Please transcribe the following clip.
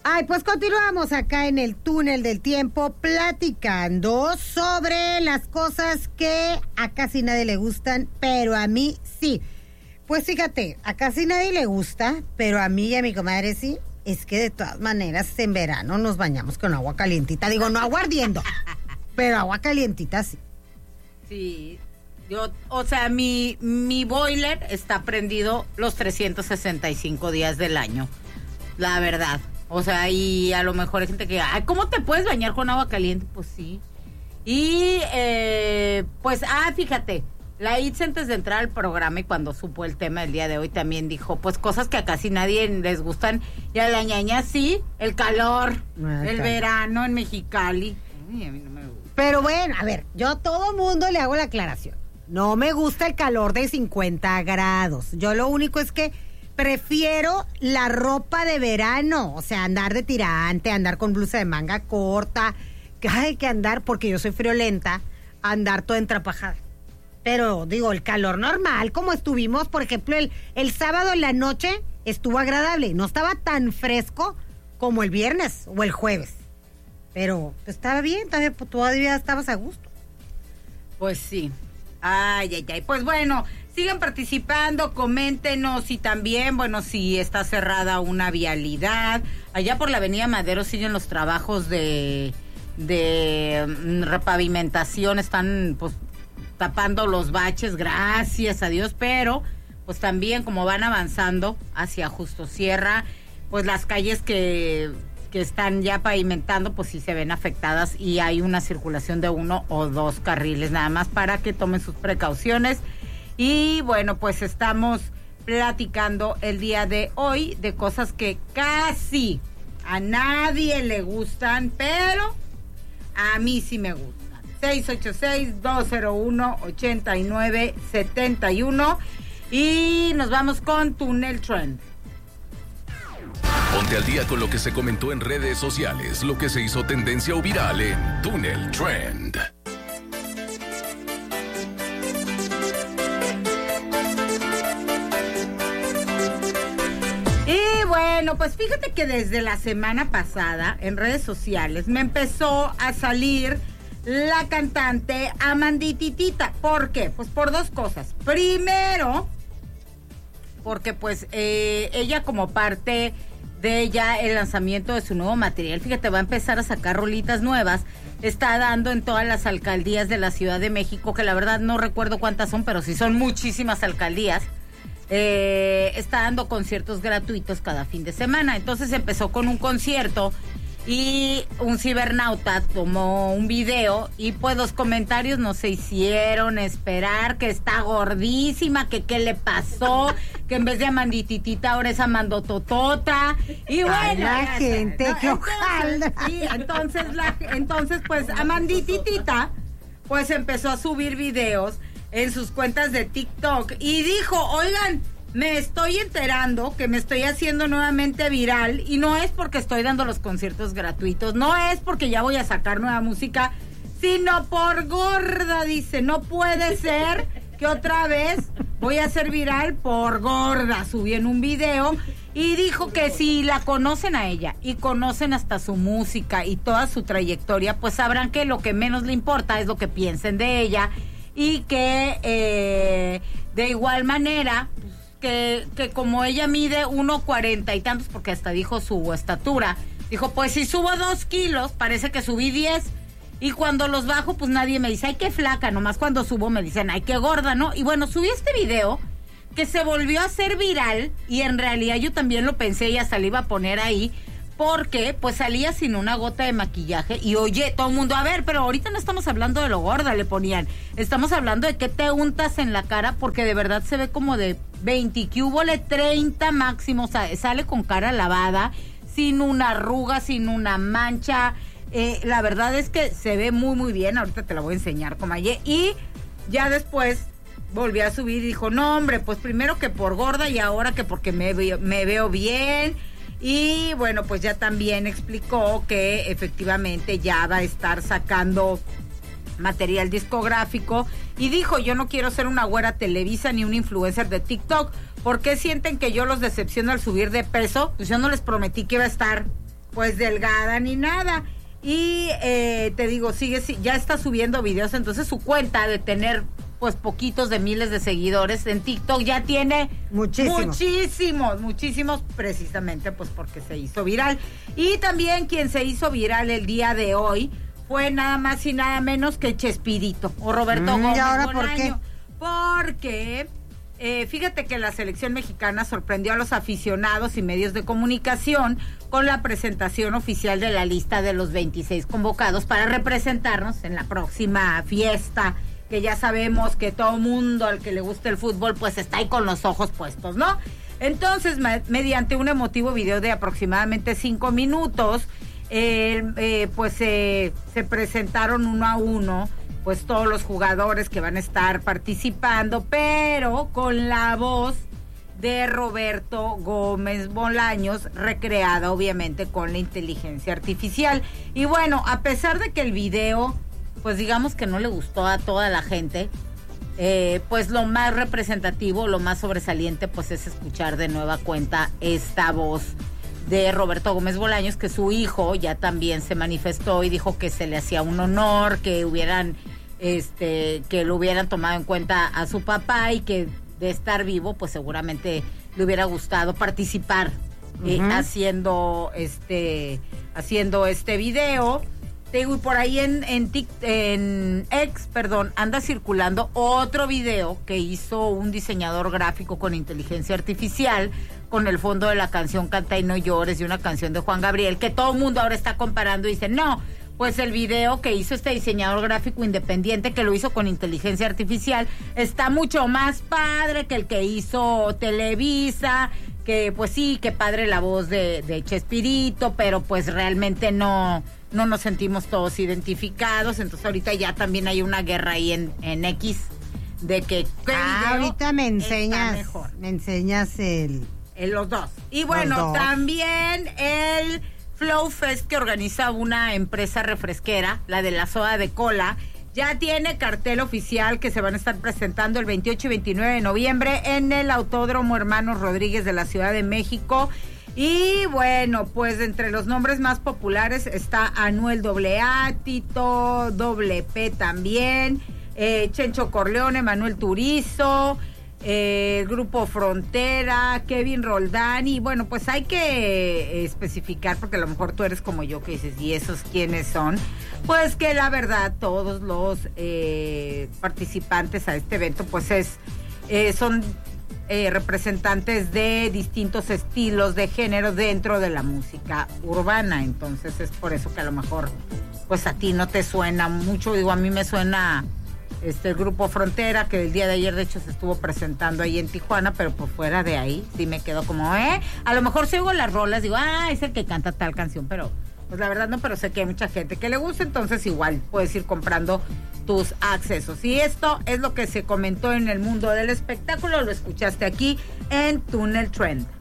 Ay, pues continuamos acá en el túnel del tiempo platicando sobre las cosas que a casi nadie le gustan, pero a mí sí. Pues fíjate, a casi nadie le gusta, pero a mí y a mi comadre sí. Es que de todas maneras en verano nos bañamos con agua calientita. Digo, no agua ardiendo, pero agua calientita sí. Sí, o sea, mi boiler está prendido los 365 días del año, la verdad. O sea, y a lo mejor hay gente que, ay, ¿cómo te puedes bañar con agua caliente? Pues sí. Y, pues, fíjate, la Itz antes de entrar al programa y cuando supo el tema del día de hoy también dijo, pues, cosas que a casi nadie les gustan. Y a la ñaña sí, el calor, el verano en Mexicali. Ay, a mí no me gusta. Pero bueno, a ver, yo a todo mundo le hago la aclaración. No me gusta el calor de 50 grados. Yo lo único es que prefiero la ropa de verano, o sea, andar de tirante, andar con blusa de manga corta, que andar, porque yo soy friolenta, andar toda entrapajada. Pero, digo, el calor normal, como estuvimos, por ejemplo, el sábado en la noche estuvo agradable, no estaba tan fresco como el viernes o el jueves, pero estaba bien, todavía estabas a gusto. Pues sí. Ay, pues bueno, sigan participando, coméntenos y también, bueno, si está cerrada una vialidad, allá por la avenida Madero siguen los trabajos de repavimentación, están pues tapando los baches, gracias a Dios, pero pues también como van avanzando hacia Justo Sierra, pues las calles que están ya pavimentando, pues sí se ven afectadas y hay una circulación de 1 o 2 carriles nada más para que tomen sus precauciones. Y bueno, pues estamos platicando el día de hoy de cosas que casi a nadie le gustan, pero a mí sí me gustan. 686-201-8971 y nos vamos con Túnel Trend. Ponte al día con lo que se comentó en redes sociales, lo que se hizo tendencia o viral en Túnel Trend. Y bueno, pues fíjate que desde la semana pasada en redes sociales me empezó a salir la cantante Amandititita. ¿Por qué? Pues por 2 cosas. Primero, porque pues ella como parte de ya el lanzamiento de su nuevo material, fíjate, va a empezar a sacar rolitas nuevas, está dando en todas las alcaldías de la Ciudad de México, que la verdad no recuerdo cuántas son, pero sí son muchísimas alcaldías, está dando conciertos gratuitos cada fin de semana. Entonces empezó con un concierto y un cibernauta tomó un video y pues los comentarios no se hicieron esperar, que está gordísima, que qué le pasó, que en vez de Amandititita ahora es Amandototota. Y bueno, ay, la gente, ¿no? que ojalá. Sí, entonces pues Amandititita pues empezó a subir videos en sus cuentas de TikTok y dijo, oigan, me estoy enterando que me estoy haciendo nuevamente viral y no es porque estoy dando los conciertos gratuitos, no es porque ya voy a sacar nueva música, sino por gorda, dice, no puede ser que otra vez voy a ser viral por gorda. Subí en un video y dijo que si la conocen a ella y conocen hasta su música y toda su trayectoria, pues sabrán que lo que menos le importa es lo que piensen de ella y que de igual manera que como ella mide 1.40 y tantos, porque hasta dijo su estatura, dijo, pues si subo 2 kilos, parece que subí 10, y cuando los bajo, pues nadie me dice, ay, qué flaca, nomás cuando subo me dicen, ay, qué gorda, ¿no? Y bueno, subí este video que se volvió a hacer viral, y en realidad yo también lo pensé y hasta le iba a poner ahí, porque pues salía sin una gota de maquillaje y oye, todo el mundo, a ver, pero ahorita no estamos hablando de lo gorda, le ponían, estamos hablando de qué te untas en la cara, porque de verdad se ve como de 20, que hubo 30 máximo, o sea, sale con cara lavada, sin una arruga, sin una mancha, la verdad es que se ve muy muy bien, ahorita te la voy a enseñar, comadre, y ya después volvió a subir y dijo, no hombre, pues primero que por gorda y ahora que porque me veo bien. Y bueno, pues ya también explicó que efectivamente ya va a estar sacando material discográfico y dijo, yo no quiero ser una güera Televisa ni un influencer de TikTok, ¿por qué sienten que yo los decepciono al subir de peso? Pues yo no les prometí que iba a estar pues delgada ni nada. Y te digo, ya está subiendo videos, entonces su cuenta de tener pues poquitos de miles de seguidores en TikTok ya tiene muchísimos, precisamente pues porque se hizo viral. Y también quien se hizo viral el día de hoy fue nada más y nada menos que Chespirito o Roberto Gómez. ¿Y ahora Bolaño. por qué? Porque fíjate que la selección mexicana sorprendió a los aficionados y medios de comunicación con la presentación oficial de la lista de los 26 convocados para representarnos en la próxima fiesta, que ya sabemos que todo mundo al que le gusta el fútbol pues está ahí con los ojos puestos, ¿no? Entonces, mediante un emotivo video de aproximadamente 5 minutos, pues se presentaron uno a uno pues todos los jugadores que van a estar participando, pero con la voz de Roberto Gómez Bolaños, recreada obviamente con la inteligencia artificial. Y bueno, a pesar de que el video, pues digamos que no le gustó a toda la gente, pues lo más representativo, lo más sobresaliente, pues es escuchar de nueva cuenta esta voz de Roberto Gómez Bolaños, que su hijo ya también se manifestó y dijo que se le hacía un honor, que lo hubieran tomado en cuenta a su papá y que de estar vivo, pues seguramente le hubiera gustado participar haciendo este video. Te digo, y por ahí en X, anda circulando otro video que hizo un diseñador gráfico con inteligencia artificial, con el fondo de la canción Canta y no llores, y una canción de Juan Gabriel, que todo el mundo ahora está comparando y dice, no, pues el video que hizo este diseñador gráfico independiente, que lo hizo con inteligencia artificial, está mucho más padre que el que hizo Televisa, que pues sí, que padre la voz de Chespirito, pero pues realmente no nos sentimos todos identificados. Entonces ahorita ya también hay una guerra ahí en X de que ahorita me enseñas los dos. Y bueno, también el Flow Fest, que organiza una empresa refresquera, la de la soda de cola, ya tiene cartel oficial que se van a estar presentando el 28 y 29 de noviembre en el Autódromo Hermanos Rodríguez de la Ciudad de México. Y bueno, pues entre los nombres más populares está Anuel AA, Tito WP también, Chencho Corleone, Manuel Turizo, Grupo Frontera, Kevin Roldán. Y bueno, pues hay que especificar, porque a lo mejor tú eres como yo que dices, ¿y esos quiénes son? Pues que la verdad todos los participantes a este evento pues son representantes de distintos estilos de género dentro de la música urbana. Entonces es por eso que a lo mejor pues a ti no te suena mucho. Digo, a mí me suena el Grupo Frontera, que el día de ayer de hecho se estuvo presentando ahí en Tijuana, pero por fuera de ahí sí me quedo como, a lo mejor si oigo las rolas digo, es el que canta tal canción, pero pues la verdad no, pero sé que hay mucha gente que le gusta, entonces igual puedes ir comprando tus accesos. Y esto es lo que se comentó en el mundo del espectáculo, lo escuchaste aquí en Túnel Trend.